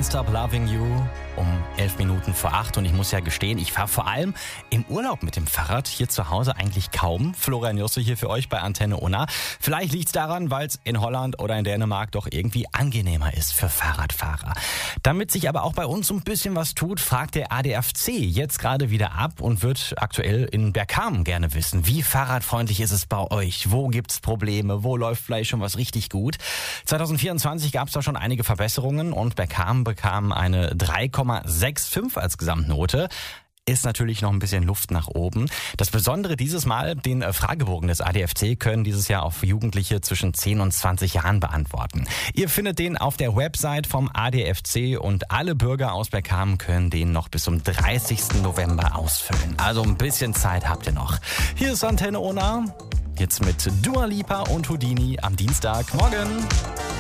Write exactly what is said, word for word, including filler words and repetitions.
Can't Stop Loving You um elf Minuten vor acht. Und ich muss ja gestehen, ich fahre vor allem im Urlaub mit dem Fahrrad, hier zu Hause eigentlich kaum. Florian Josse hier für euch bei Antenne Unna. Vielleicht liegt es daran, weil es in Holland oder in Dänemark doch irgendwie angenehmer ist für Fahrradfahrer. Damit sich aber auch bei uns so ein bisschen was tut, fragt der A D F C jetzt gerade wieder ab und wird aktuell in Bergkamen gerne wissen, wie fahrradfreundlich ist es bei euch? Wo gibt's Probleme? Wo läuft vielleicht schon was richtig gut? zwanzig vierundzwanzig gab es da schon einige Verbesserungen und Bergkamen bekam eine drei Komma fünfundsechzig als Gesamtnote. Ist natürlich noch ein bisschen Luft nach oben. Das Besondere dieses Mal, den Fragebogen des A D F C können dieses Jahr auf Jugendliche zwischen zehn und zwanzig Jahren beantworten. Ihr findet den auf der Website vom A D F C und alle Bürger aus Bergkamen können den noch bis zum dreißigsten November ausfüllen. Also ein bisschen Zeit habt ihr noch. Hier ist Antenne Unna, jetzt mit Dua Lipa und Houdini am Dienstag. Morgen!